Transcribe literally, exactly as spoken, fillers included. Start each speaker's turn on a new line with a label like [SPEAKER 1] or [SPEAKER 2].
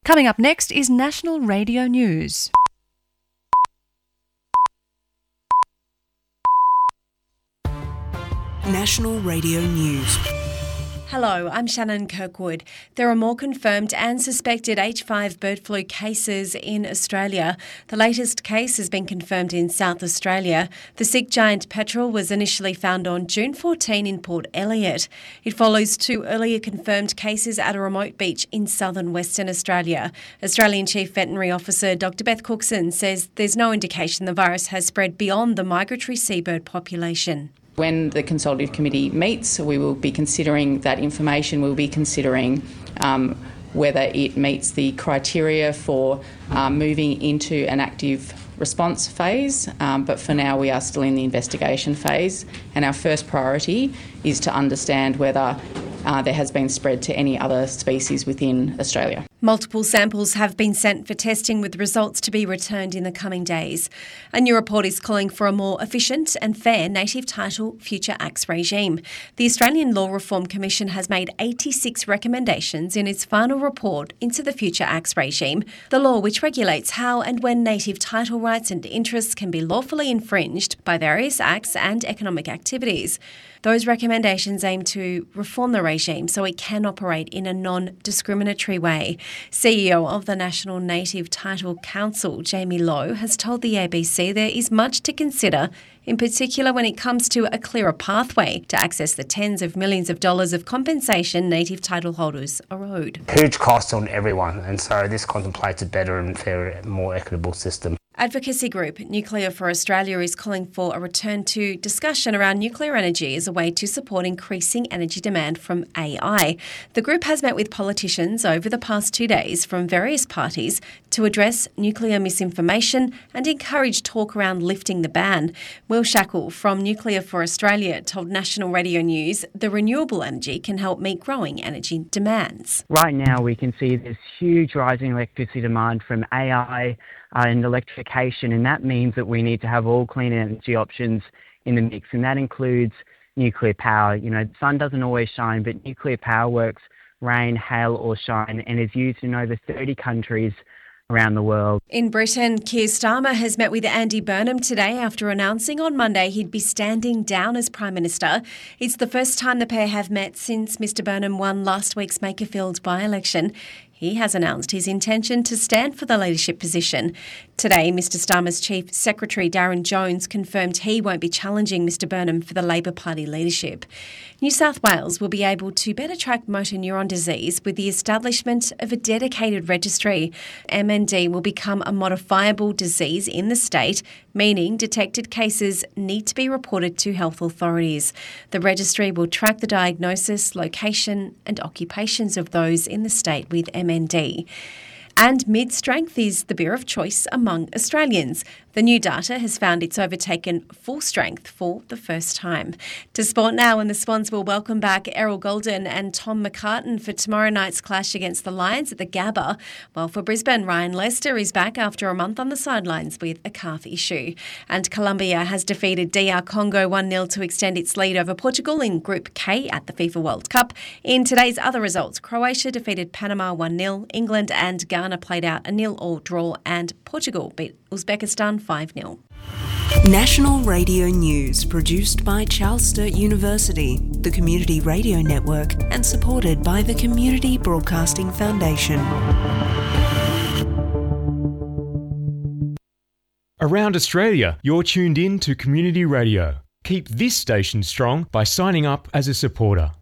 [SPEAKER 1] Coming up next is National Radio News.
[SPEAKER 2] National Radio News.
[SPEAKER 3] Hello, I'm Shannon Kirkwood. There are more confirmed and suspected H five bird flu cases in Australia. The latest case has been confirmed in South Australia. The sick giant petrel was initially found on June fourteenth in Port Elliot. It follows two earlier confirmed cases at a remote beach in southern Western Australia. Australian Chief Veterinary Officer Doctor Beth Cookson says there's no indication the virus has spread beyond the migratory seabird population.
[SPEAKER 4] When the Consultative Committee meets, we will be considering that information. We'll be considering um, whether it meets the criteria for um, moving into an active response phase, um, but for now we are still in the investigation phase, and our first priority is to understand whether uh, there has been spread to any other species within Australia.
[SPEAKER 3] Multiple samples have been sent for testing, with results to be returned in the coming days. A new report is calling for a more efficient and fair native title Future Acts regime. The Australian Law Reform Commission has made eighty-six recommendations in its final report into the Future Acts regime, the law which regulates how and when native title rights and interests can be lawfully infringed by various acts and economic activities. Those recommendations aim to reform the regime so it can operate in a non-discriminatory way. C E O of the National Native Title Council, Jamie Lowe, has told the A B C there is much to consider, in particular when it comes to a clearer pathway to access the tens of millions of dollars of compensation native title holders are owed.
[SPEAKER 5] Huge cost on everyone, and so this contemplates a better and fairer, more equitable system.
[SPEAKER 3] Advocacy group Nuclear for Australia is calling for a return to discussion around nuclear energy as a way to support increasing energy demand from A I. The group has met with politicians over the past two days from various parties to address nuclear misinformation and encourage talk around lifting the ban. Will Shackle from Nuclear for Australia told National Radio News the renewable energy can help meet growing energy demands.
[SPEAKER 6] Right now we can see this huge rising electricity demand from A I Uh, and electrification, and that means that we need to have all clean energy options in the mix, and that includes nuclear power. You know, the sun doesn't always shine, but nuclear power works rain, hail or shine, and is used in over thirty countries around the world.
[SPEAKER 3] In Britain, Keir Starmer has met with Andy Burnham today after announcing on Monday he'd be standing down as Prime Minister. It's the first time the pair have met since Mr Burnham won last week's Makerfield by-election. He has announced his intention to stand for the leadership position. Today, Mr Starmer's Chief Secretary Darren Jones confirmed he won't be challenging Mr Burnham for the Labor Party leadership. New South Wales will be able to better track motor neuron disease with the establishment of a dedicated registry. M N D will become a modifiable disease in the state, meaning detected cases need to be reported to health authorities. The registry will track the diagnosis, location and occupations of those in the state with M N D. And mid-strength is the beer of choice among Australians. The new data has found it's overtaken full strength for the first time. To sport now, and the Swans will welcome back Errol Golden and Tom McCartan for tomorrow night's clash against the Lions at the Gabba. While for Brisbane, Ryan Lester is back after a month on the sidelines with a calf issue. And Colombia has defeated D R Congo one nil to extend its lead over Portugal in Group K at the FIFA World Cup. In today's other results, Croatia defeated Panama one nil, England and Ghana played out a nil-all draw, and Portugal beat Uzbekistan five nil.
[SPEAKER 2] National Radio News, produced by Charles Sturt University, the Community Radio Network, and supported by the Community Broadcasting Foundation.
[SPEAKER 7] Around Australia, you're tuned in to Community Radio. Keep this station strong by signing up as a supporter.